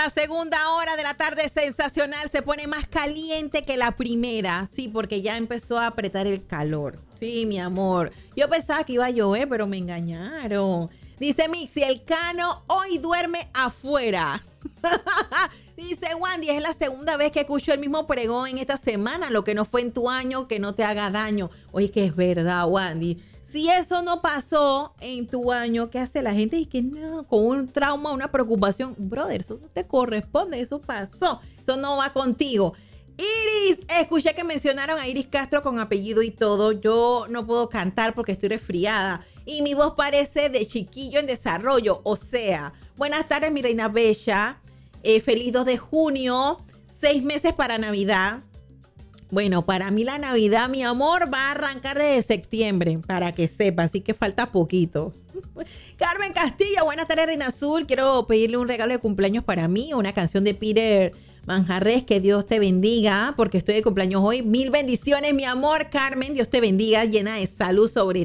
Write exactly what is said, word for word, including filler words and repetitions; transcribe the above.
esta segunda hora de la tarde sensacional se pone más caliente que la primera. Sí, porque ya empezó a apretar el calor. Sí, mi amor. Yo pensaba que iba a llover, pero me engañaron. Dice Mixi, el Cano hoy duerme afuera. Dice Wandy, es la segunda vez que escucho el mismo pregón en esta semana. Lo que no fue en tu año, que no te haga daño. Oye, que es verdad, Wandy. Si eso no pasó en tu año, ¿qué hace la gente? Y que no, con un trauma, una preocupación. Brother, eso no te corresponde, eso pasó. Eso no va contigo. Iris, escuché que mencionaron a Iris Castro con apellido y todo. Yo no puedo cantar porque estoy resfriada. Y mi voz parece de chiquillo en desarrollo. O sea, buenas tardes, mi reina bella. Eh, feliz dos de junio. Seis meses para Navidad. Bueno, para mí la Navidad, mi amor, va a arrancar desde septiembre, para que sepa, así que falta poquito. Carmen Castillo, buenas tardes, Reina Azul. Quiero pedirle un regalo de cumpleaños para mí, una canción de Peter Manjarres, que Dios te bendiga, porque estoy de cumpleaños hoy. Mil bendiciones, mi amor, Carmen, Dios te bendiga, llena de salud sobre